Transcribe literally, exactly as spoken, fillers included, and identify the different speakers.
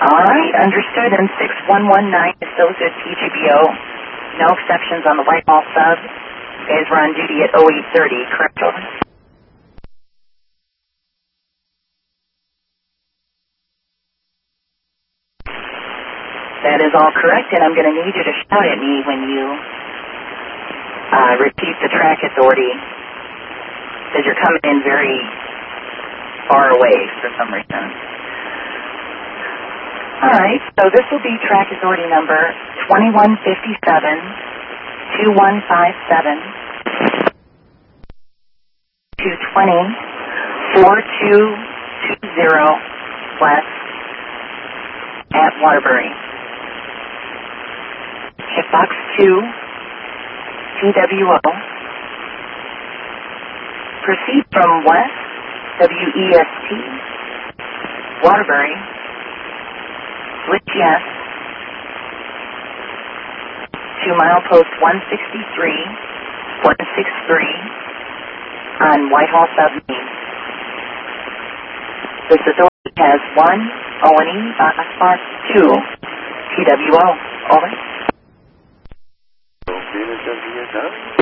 Speaker 1: All right, understood. And six one one nine is still good T G B O. No exceptions on the Whitehall sub. You guys were on duty at oh eight thirty, correct, over? That is all correct, and I'm going to need you to shout at me when you uh, repeat the track authority, because you're coming in very far away for some reason. All right, so this will be track authority number twenty-one fifty-seven, two one five seven, two twenty, four two two zero west at Waterbury. Hit box two, T W O. Proceed from west, W E S T, Waterbury. Switch yes. To milepost one sixty-three, one sixty-three on Whitehall Sub Main. This authority has one O and E, uh, spot two, T W O. Over.
Speaker 2: Okay, that's W S O.